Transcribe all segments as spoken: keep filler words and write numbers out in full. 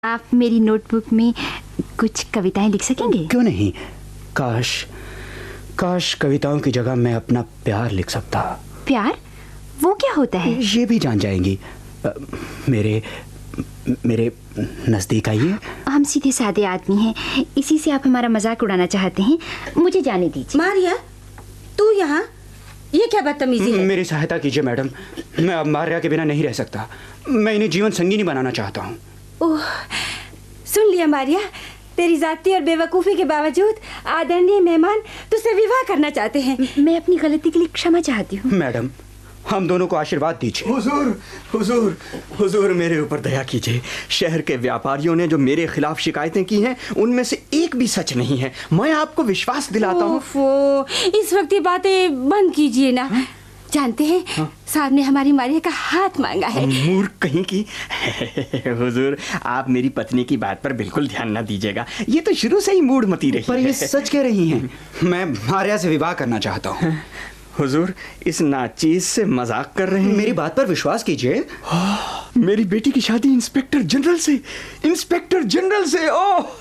आप मेरी नोटबुक में कुछ कविताएं लिख सकेंगे? क्यों नहीं। काश काश कविताओं की जगह मैं अपना प्यार लिख सकता। प्यार? वो क्या होता है? ये भी जान जाएंगी। आ, मेरे मेरे नजदीक आइए। हम सीधे सादे आदमी हैं, इसी से आप हमारा मजाक उड़ाना चाहते हैं। मुझे जाने दीजिए। मारिया, तू यहाँ? ये क्या बदतमीजी है? मेरी सहायता कीजिए मैडम, मैं अब मारिया के बिना नहीं रह सकता। मैं इन्हें जीवन संगिनी बनाना चाहता हूँ। ओह, सुन लिया मारिया, तेरी जाति और बेवकूफ़ी के बावजूद आदरणीय मेहमान तुझसे विवाह करना चाहते हैं। मैं अपनी गलती के लिए क्षमा चाहती हूँ। मैडम, हम दोनों को आशीर्वाद दीजिए। हुजूर, हुजूर, हुजूर मेरे ऊपर दया कीजिए। शहर के व्यापारियों ने जो मेरे खिलाफ शिकायतें की हैं, उनमें से एक भी सच नहीं है। मैं आपको विश्वास दिलाता हूँ। ओफो, इस वक्त ये बातें बंद कीजिए ना। हा? जानते हैं, हाँ? साहब ने हमारी मारिया का हाथ मांगा है। मूर्ख कहीं की। हुजूर, आप मेरी पत्नी की बात पर बिल्कुल ध्यान न दीजिएगा। ये तो शुरू से ही मूढ़मती रही पर है। ये सच कह रही हैं। मैं मारिया से विवाह करना चाहता हूँ। हुजूर, इस नाचीज से मजाक कर रहे हैं? मेरी बात पर विश्वास कीजिए। मेरी बेटी की शादी इंस्पेक्टर जनरल से इंस्पेक्टर जनरल से ओह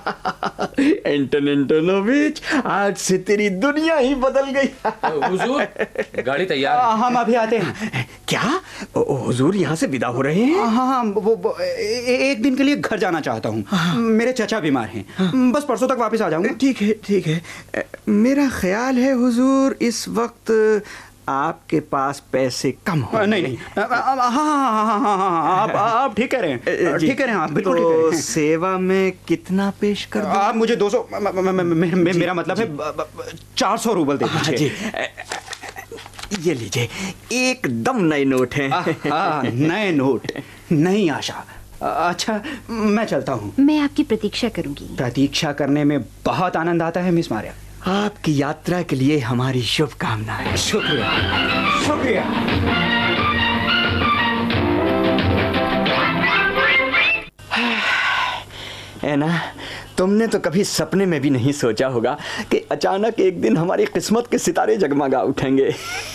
एंटन एंटोनोविच, आज से तेरी दुनिया ही बदल गई। हुजूर, गाड़ी तैयार है। हम अभी आते हैं। क्या हुजूर यहाँ से विदा हो रहे हैं? हाँ हाँ, वो, वो ए, एक दिन के लिए घर जाना चाहता हूँ। हाँ। मेरे चचा बीमार हैं। हाँ। बस परसों तक वापस आ जाऊंगा। ठीक है ठीक है। मेरा ख्याल है हुजूर, इस वक्त आपके पास पैसे कम हो। नहीं नहीं, हाँ हाँ हाँ हाँ, आप आप ठीक कह रहे हैं, ठीक कह रहे हैं आप, बिल्कुल ठीक कह रहे हैं। सेवा में कितना पेश कर दूं? आप मुझे दो सौ, मेरा मतलब है चार सौ रूबल दे दीजिए। ये लीजिए, एकदम नए नोट हैं। नए नोट, नई आशा। अच्छा, मैं चलता हूँ। मैं आपकी प्रतीक्षा करूंगी। प्रतीक्षा करने में बहुत आनंद आता है मिस मारिया। आपकी यात्रा के लिए हमारी शुभकामनाएं। शुक्रिया शुक्रिया। है ना, तुमने तो कभी सपने में भी नहीं सोचा होगा कि अचानक एक दिन हमारी किस्मत के सितारे जगमगा उठेंगे।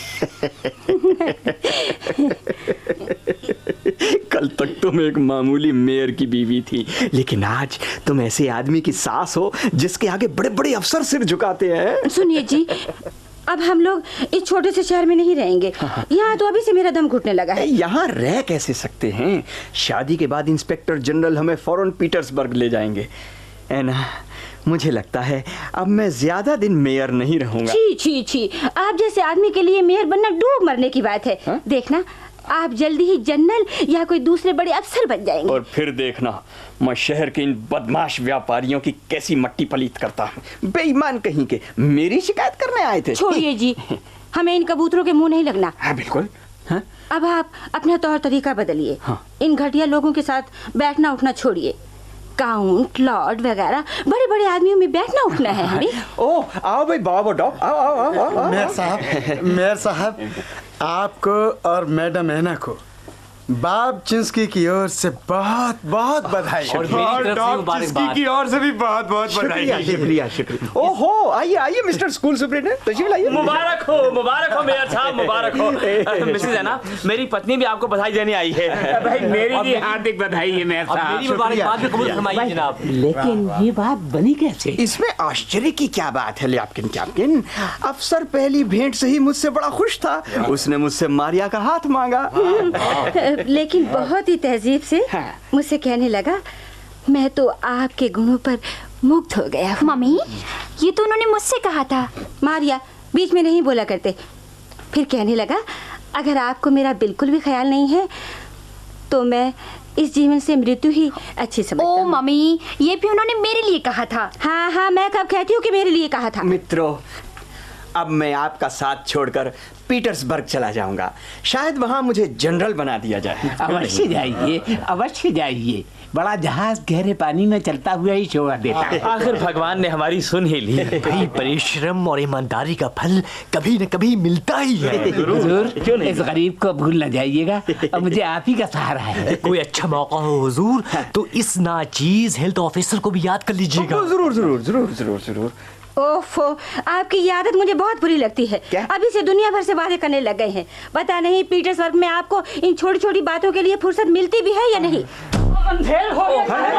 कल तक तुम एक मामूली मेयर की बीवी थी, लेकिन आज तुम ऐसे आदमी की सास हो जिसके आगे बड़े बड़े अफसर सिर झुकाते हैं। सुनिए जी, अब हम लोग इस छोटे से शहर में नहीं रहेंगे। यहाँ तो अभी से मेरा दम घुटने लगा है। यहाँ रह कैसे सकते हैं? शादी के बाद इंस्पेक्टर जनरल हमें फौरन पीटर्सबर्ग ले जाएंगे। है ना, मुझे लगता है अब मैं ज्यादा दिन मेयर नहीं रहूंगा। छी छी छी, आप जैसे आदमी के लिए मेयर बनना डूब मरने की बात है। हा? देखना, आप जल्दी ही जनरल या कोई दूसरे बड़े अफसर बन जाएंगे। और फिर देखना, मैं शहर के इन बदमाश व्यापारियों की कैसी मट्टी पलीत करता हूँ। बेईमान कहीं के मेरी शिकायत करने आए थे। छोड़िए जी, हमें इन कबूतरों के मुंह नहीं लगना। हाँ बिल्कुल। हाँ? अब आप अपना तौर तरीका बदलिए। हाँ? इन घटिया लोगों के साथ बैठना उठना छोड़िए। काउंट, लॉर्ड वगैरह बड़े बड़े आदमियों में बैठना उठना है हमें। ओह, आओ भाई, बाबा डॉग, आओ आओ आओ आओ। मेयर साहब, मेयर साहब, आपको और मैडम एना को बाब चिंस्की की ओर से बहुत बहुत बधाई। और मेरी तरफ से मुबारकबाद। की ओर से भी बहुत बहुत बधाई। शुक्रिया शुक्रिया। ओहो, आइए आइए मिस्टर स्कूल सुपरिटेंडेंट, तशरीफ लाइए। मुबारक हो, मुबारक हो मेयर साहब, मुबारक हो। मिसेस है ना, मेरी पत्नी भी आपको बधाई देने आई है। भाई मेरी भी हार्दिक बधाई है मेयर साहब। मेरी मुबारकबाद भी कबूल फरमाइए जनाब। लेकिन ये बात बनी कैसे? इसमें आश्चर्य की क्या बात है लैप्किन कैप्किन? अफसर पहली भेंट से ही मुझसे बड़ा खुश था। उसने मुझसे मारिया का हाथ मांगा, लेकिन बहुत ही तहजीब से मुझसे कहने लगा, मैं तो आपके गुणों पर मुग्ध हो गया। मम्मी, ये तो उन्होंने मुझसे कहा था। मारिया, बीच में नहीं बोला करते। फिर कहने लगा, अगर आपको मेरा बिल्कुल भी ख्याल नहीं है तो मैं इस जीवन से मृत्यु ही अच्छी समझता हूँ। ओ मम्मी, ये भी उन्होंने मेरे लिए कहा था। हाँ हाँ, मैं कब कहती हूँ कि मेरे लिए कहा था। मित्रों, अब मैं आपका साथ छोड़कर पीटर्सबर्ग चला जाऊंगा। शायद वहां मुझे जनरल बना दिया जाए। अवश्य जाइए, अवश्य जाइए। बड़ा जहाज गहरे पानी में चलता हुआ ही शोभा देता है। आखिर भगवान ने हमारी सुन ही ली। भाई, परिश्रम और ईमानदारी का फल कभी न कभी मिलता ही है। हुजूर, इस गरीब को भूल न जाइएगा, और मुझे आप ही का सहारा है। कोई अच्छा मौका हो हुजूर तो इस नाचीज हेल्थ ऑफिसर को भी याद कर लीजिएगा। जरूर जरूर जरूर जरूर जरूर। ओफो, आपकी ये आदत मुझे बहुत बुरी लगती है। क्या? अभी से दुनिया भर से बातें करने लग गए हैं। पता नहीं पीटर्सबर्ग में आपको इन छोटी छोटी बातों के लिए फुर्सत मिलती भी है या नहीं। अंधेर हो गया।